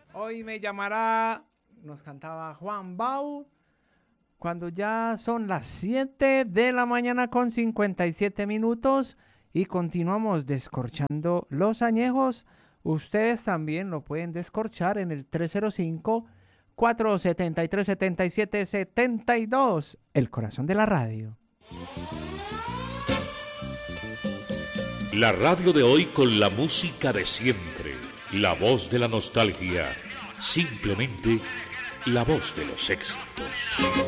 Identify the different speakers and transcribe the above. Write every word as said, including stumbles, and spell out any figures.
Speaker 1: Hoy me llamará, nos cantaba Juan Bau, cuando ya son las siete de la mañana con cincuenta y siete minutos y continuamos descorchando los añejos. Ustedes también lo pueden descorchar en el tres cero cinco, cuatro siete tres, siete siete siete dos, el corazón de la radio.
Speaker 2: La radio de hoy con la música de siempre, la voz de la nostalgia, simplemente la voz de los éxitos.